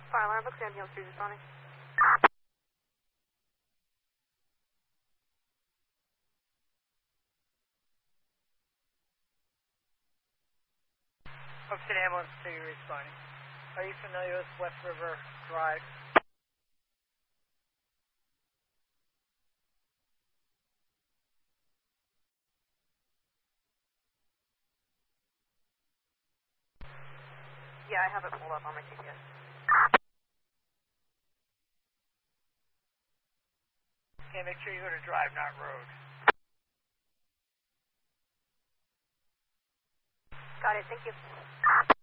Fire alarm, Brooks Ambulance 3 responding. Brooks Ambulance 2 responding. Are you familiar with West River Drive? Yeah, I have it pulled up on my GPS. Okay, make sure you go to drive, not road. Got it, thank you.